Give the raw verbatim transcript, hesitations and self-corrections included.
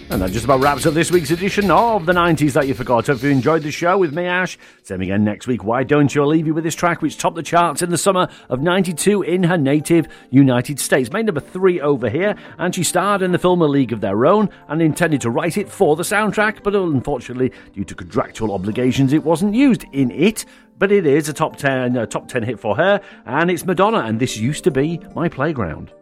And that just about wraps up this week's edition of the nineties That You Forgot. Hope you enjoyed the show with me, Ash. Same again next week. Why don't you? I'll leave you with this track which topped the charts in the summer of ninety-two in her native United States. Made number three over here, and she starred in the film A League of Their Own and intended to write it for the soundtrack, but unfortunately, due to contractual obligations, it wasn't used in it. But it is a top ten, uh, top ten hit for her, and it's Madonna, and This Used to Be My Playground.